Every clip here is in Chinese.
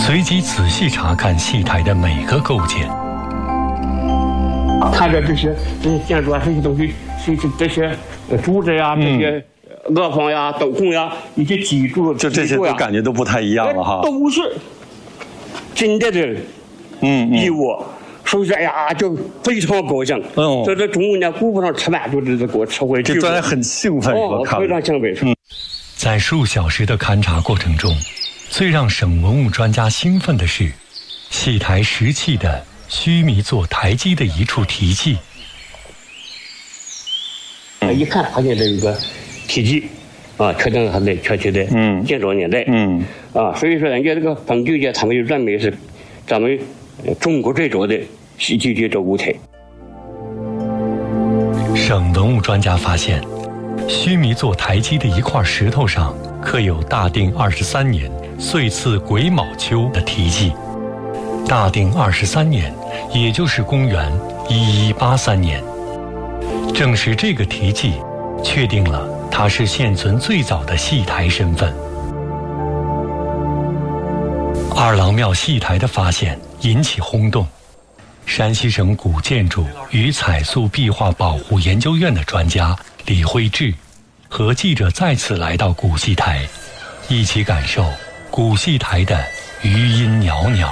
随即仔细查看戏台的每个构件。 看着这些建筑啊，这些东西，这些柱子呀，这些额房呀、斗拱呀，以及脊柱， 就这些都感觉都不太一样了哈， 都是金代的衣物。所以说，哎呀，就非常高兴。这中午呢，顾不上吃饭，就是给我吃回去。 这专家很兴奋，我看非常兴奋。 在数小时的勘察过程中，最让省文物专家兴奋的是，戏台石砌的须弥座台基的一处题记。 一看发现这有个题记，确定它的确切的建造年代。所以说人家这个冯九姐他们就认为是咱们中国最早的戏剧建造舞台。 省文物专家发现，须弥座台基的一块石头上刻有大定23年岁次癸卯秋的题记。大定23年，也就是公元1183年。正是这个题记，确定了它是现存最早的戏台身份。二郎庙戏台的发现引起轰动，山西省古建筑与彩塑壁画保护研究院的专家李惠智和记者再次来到古戏台，一起感受古戏台的余音袅袅。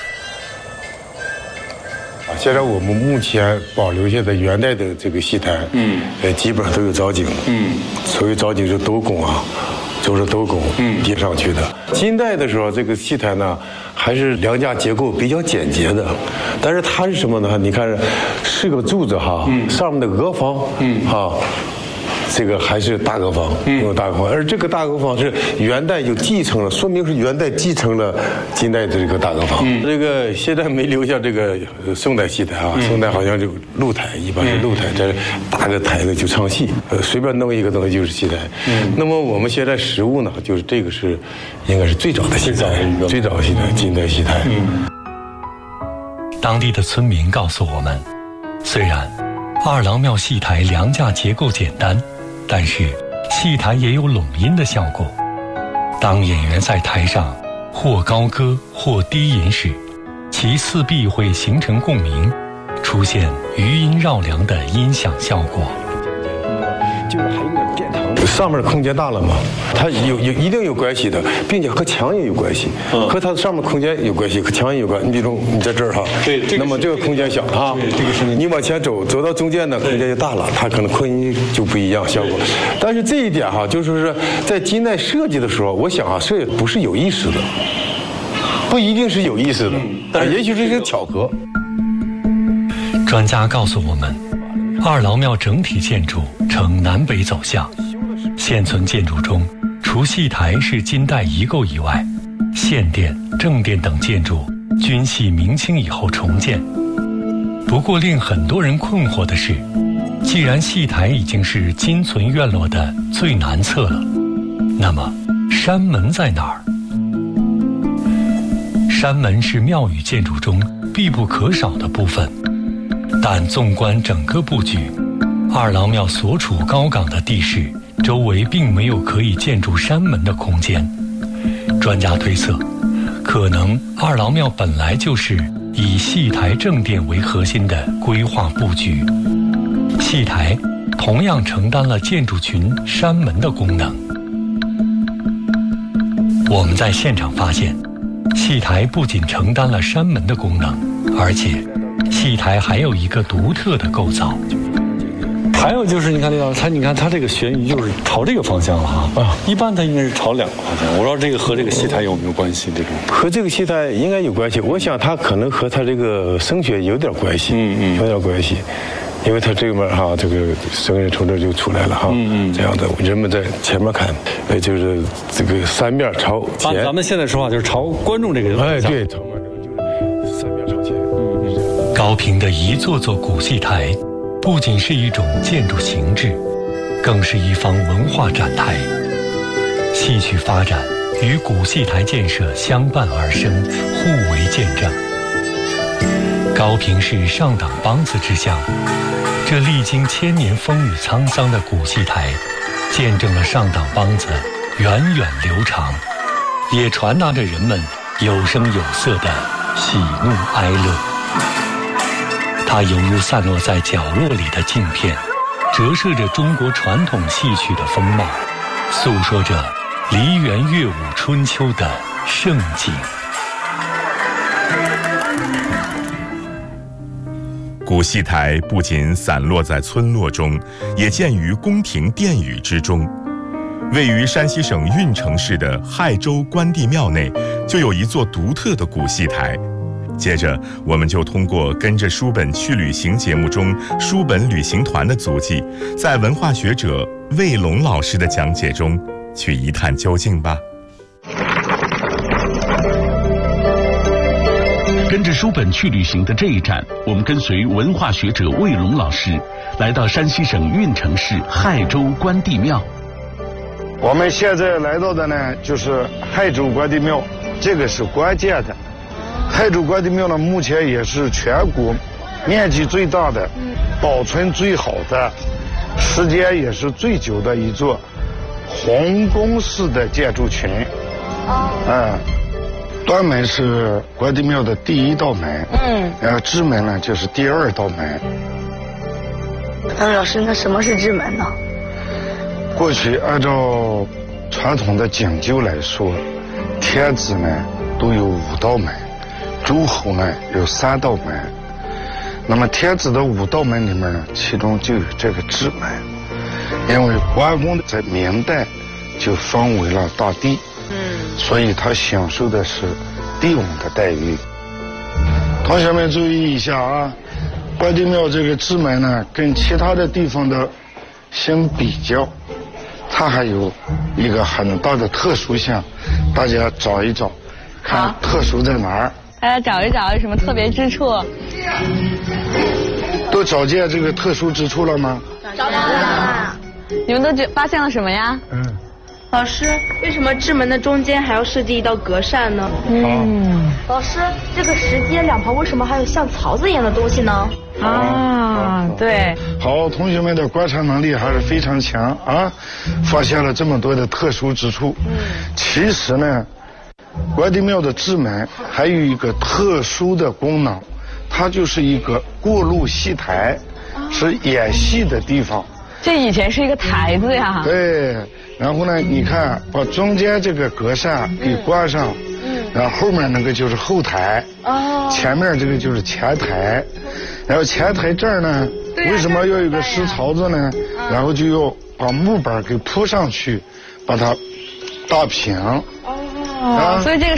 现在我们目前保留下的元代的这个戏台，基本上都有藻井，所谓藻井是斗拱啊，就是斗拱叠上去的。金代的时候，这个戏台呢还是梁架结构比较简洁的，但是它是什么呢？你看是个柱子哈，上面的额房这个还是大额房，用大额房，而这个大额房是元代就继承了，说明是元代继承了金代的这个大额房。这个现在没留下这个宋代戏台啊，宋代好像就露台，一般是露台，这搭个台子就唱戏，随便弄一个东西就是戏台。那么我们现在实物呢，就是这个是应该是最早的戏台，最早的戏台，金代戏台。 当地的村民告诉我们，虽然二郎庙戏台梁架结构简单，但是戏台也有拢音的效果。当演员在台上或高歌或低吟时，其四壁会形成共鸣，出现余音绕梁的音响效果。 就是还有点殿堂，上面空间大了嘛，它一定有关系的，并且和墙也有关系，和它上面空间有关系，和墙也有关系。你比如你在这儿哈， 对， 那么这个空间小哈，这个是你往前走到中间呢，空间就大了，它可能扩音就不一样效果。但是这一点哈，就是说在金代设计的时候，我想啊，这也不是有意识的，不一定是有意识的，但也许是一个巧合。 专家告诉我们，二郎庙整体建筑呈南北走向，现存建筑中，除戏台是金代遗构以外，献殿、正殿等建筑均系明清以后重建。不过令很多人困惑的是，既然戏台已经是今存院落的最南侧了，那么山门在哪儿？山门是庙宇建筑中必不可少的部分，但纵观整个布局，二郎庙所处高岗的地势，周围并没有可以建筑山门的空间。专家推测，可能二郎庙本来就是以戏台正殿为核心的规划布局，戏台同样承担了建筑群山门的功能。我们在现场发现，戏台不仅承担了山门的功能，而且戏台还有一个独特的构造。 还有就是，你看李老师，你看它这个悬疑就是朝这个方向了哈。一般它应该是朝两个方向。我不知道这个和这个戏台有没有关系？这种和这个戏台应该有关系。我想它可能和它这个声学有点关系，有点关系。因为它这面哈，这个声音从这就出来了哈，这样的人们在前面看，就是这个三面朝前。 咱们现在说话就是朝观众这个方向。 对，朝观众就是三面朝前。 高平的一座座古戏台，不仅是一种建筑形制，更是一方文化展台。戏曲发展与古戏台建设相伴而生，互为见证。高平是上党梆子之乡，这历经千年风雨沧桑的古戏台，见证了上党梆子源远流长，也传达着人们有声有色的喜怒哀乐。它犹如散落在角落里的镜片，折射着中国传统戏曲的风貌，诉说着梨园乐舞春秋的盛景。 古戏台不仅散落在村落中，也建于宫廷殿宇之中。位于山西省运城市的亥州关帝庙内，就有一座独特的古戏台。接着，我们就通过跟着书本去旅行节目中书本旅行团的足迹，在文化学者魏龙老师的讲解中去一探究竟吧。 跟着书本去旅行的这一站，我们跟随文化学者魏龙老师来到山西省运城市亥州关帝庙。 我们现在来到的呢，就是亥州关帝庙，这个是关键的。亥州关帝庙呢，目前也是全国面积最大的、保存最好的、时间也是最久的一座皇宫式的建筑群。端门是关帝庙的第一道门，然后支门呢就是第二道门。 老师，那什么是支门呢？ 过去按照传统的讲究来说，天子呢都有5道门，诸侯呢有3道门。那么天子的5道门里面呢，其中就有这个支门，因为关公在明代就封为了大帝，所以他享受的是帝王的待遇。同学们注意一下啊，关帝庙这个支门呢，跟其他的地方的相比较，它还有一个很大的特殊性，大家找一找，看特殊在哪儿。 大家找一找有什么特别之处？ 都找见这个特殊之处了吗？ 找到了。你们都发现了什么呀？ 老师，为什么支门的中间还要设计一道隔扇呢？ 老师，这个石阶两旁为什么还有像槽子一样的东西呢？ 对。 好，同学们的观察能力还是非常强啊，发现了这么多的特殊之处。其实呢，关帝庙的支门还有一个特殊的功能，它就是一个过路戏台，是演戏的地方。 这以前是一个台子呀。 对，然后呢，你看把中间这个隔扇给关上，然后后面那个就是后台，前面这个就是前台，然后前台这儿呢，为什么要有个石槽子呢？然后就要把木板给铺上去，把它打平。 所以这个